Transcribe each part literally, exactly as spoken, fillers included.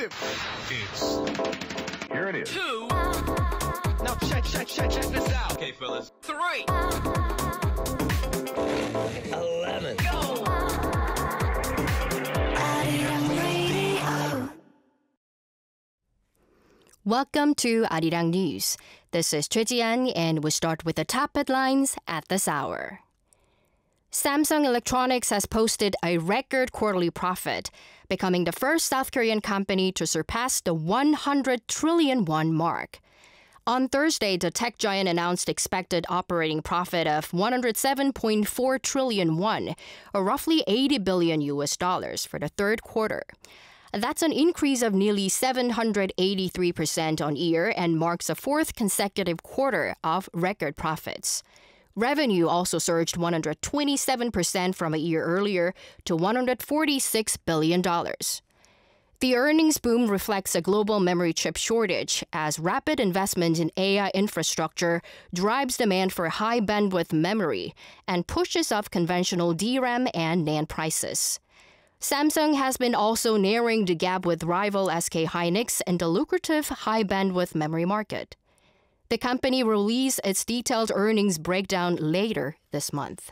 exclusive. It's... Here it is. Two. Now check, check, check, check this out. Okay, fellas. Three. Eleven. Go. Welcome to Arirang News. This is Choi Ji-an, and we start with the top headlines at this hour. Samsung Electronics has posted a record quarterly profit, becoming the first South Korean company to surpass the one hundred trillion won mark. On Thursday, the tech giant announced expected operating profit of one hundred seven point four trillion won, or roughly eighty billion U S dollars for the third quarter. That's an increase of nearly seven hundred eighty-three percent on year and marks a fourth consecutive quarter of record profits. Revenue also surged one hundred twenty-seven percent from a year earlier to one hundred forty-six billion dollars. The earnings boom reflects a global memory chip shortage as rapid investment in A I infrastructure drives demand for high-bandwidth memory and pushes up conventional D RAM and NAND prices. Samsung has been also narrowing the gap with rival S K Hynix in the lucrative high-bandwidth memory market. The company will release its detailed earnings breakdown later this month.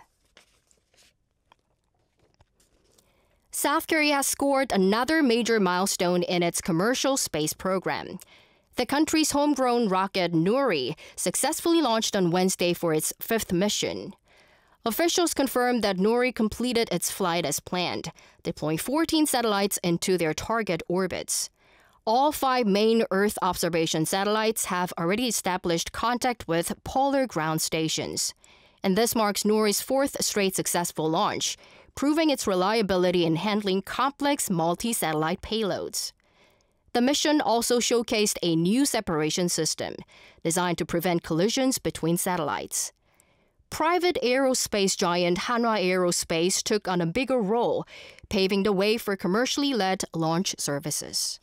South Korea has scored another major milestone in its commercial space program. The country's homegrown rocket Nuri successfully launched on Wednesday for its fifth mission. Officials confirmed that Nuri completed its flight as planned, deploying fourteen satellites into their target orbits. All five main Earth observation satellites have already established contact with polar ground stations. And this marks Nuri's fourth straight successful launch, proving its reliability in handling complex multi-satellite payloads. The mission also showcased a new separation system designed to prevent collisions between satellites. Private aerospace giant Hanwha Aerospace took on a bigger role, paving the way for commercially led launch services.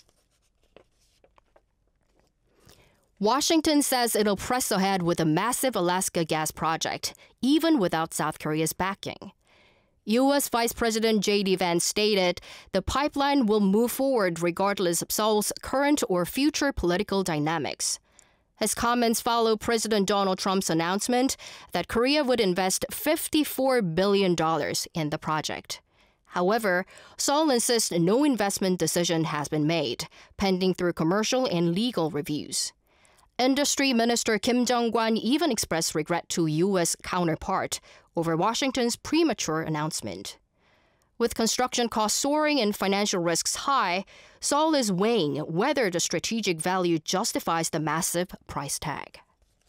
Washington says it'll press ahead with a massive Alaska gas project, even without South Korea's backing. U S Vice President J D Vance stated the pipeline will move forward regardless of Seoul's current or future political dynamics. His comments follow President Donald Trump's announcement that Korea would invest fifty-four billion dollars in the project. However, Seoul insists no investment decision has been made, pending through commercial and legal reviews. Industry Minister Kim Jong-kwan even expressed regret to U S counterpart over Washington's premature announcement. With construction costs soaring and financial risks high, Seoul is weighing whether the strategic value justifies the massive price tag.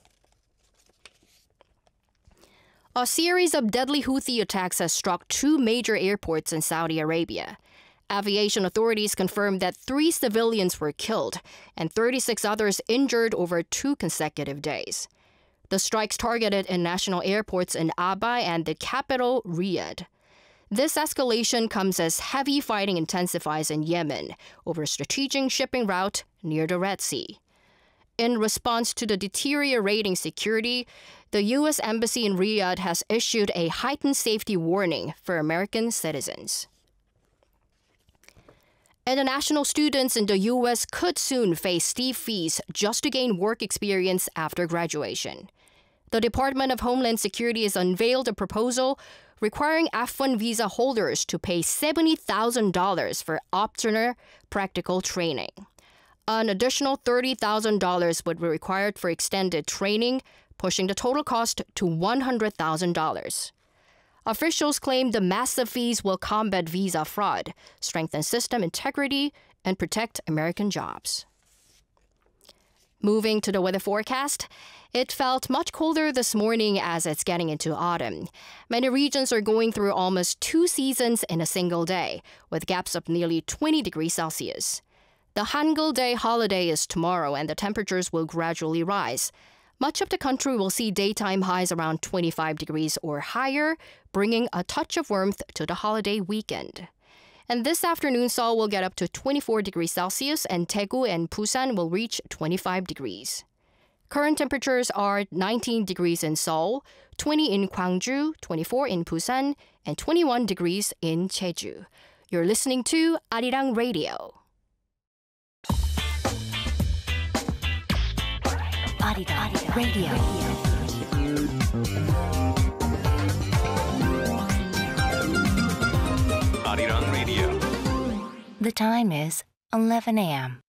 A series of deadly Houthi attacks has struck two major airports in Saudi Arabia. Aviation authorities confirmed that three civilians were killed and thirty-six others injured over two consecutive days. The strikes targeted international airports in Aba and the capital, Riyadh. This escalation comes as heavy fighting intensifies in Yemen over a strategic shipping route near the Red Sea. In response to the deteriorating security, the U S Embassy in Riyadh has issued a heightened safety warning for American citizens. International students in the U S could soon face steep fees just to gain work experience after graduation. The Department of Homeland Security has unveiled a proposal requiring F one visa holders to pay seventy thousand dollars for optional practical training. An additional thirty thousand dollars would be required for extended training, pushing the total cost to one hundred thousand dollars. Officials claim the massive fees will combat visa fraud, strengthen system integrity, and protect American jobs. Moving to the weather forecast, it felt much colder this morning as it's getting into autumn. Many regions are going through almost two seasons in a single day, with gaps of nearly twenty degrees Celsius. The Hangul Day holiday is tomorrow, and the temperatures will gradually rise. Much of the country will see daytime highs around twenty-five degrees or higher, bringing a touch of warmth to the holiday weekend. And this afternoon, Seoul will get up to twenty-four degrees Celsius, and Daegu and Busan will reach twenty-five degrees. Current temperatures are nineteen degrees in Seoul, twenty in Gwangju, twenty-four in Busan, and twenty-one degrees in Jeju. You're listening to Arirang Radio. Arirang Radio. Arirang Radio. The time is eleven a.m.